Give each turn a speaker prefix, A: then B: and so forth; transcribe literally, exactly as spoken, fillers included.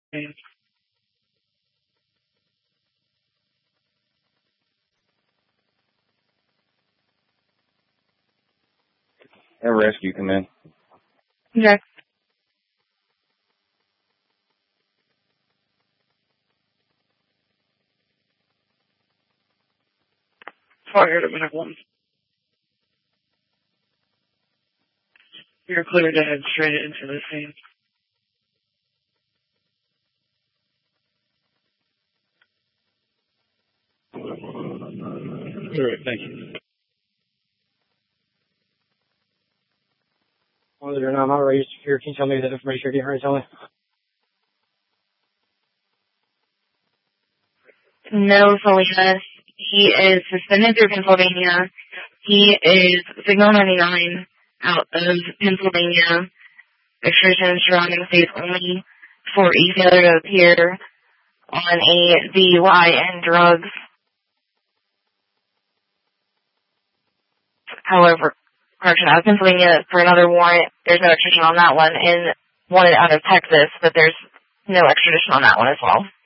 A: Air rescue, come in.
B: Okay. Fire to minute one. You're clear to head straight into the scene.
C: Alright, thank you.
D: Whether or not I'm not raised here, can you tell me that information you're getting ready to tell me?
B: No, Felicia. He is suspended through Pennsylvania. He is Signal ninety-nine out of Pennsylvania. Extradition surrounding states only for a failure to appear on a D U I and drugs. However, correction, out of Pennsylvania for another warrant. There's no extradition on that one. And wanted out of Texas, but there's no extradition on that one as well.